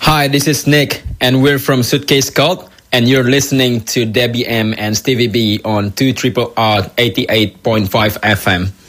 Hi, this is Nick, and we're from Suitcase Cult, and you're listening to Debbie M and Stevie B on 2 R 88.5 FM.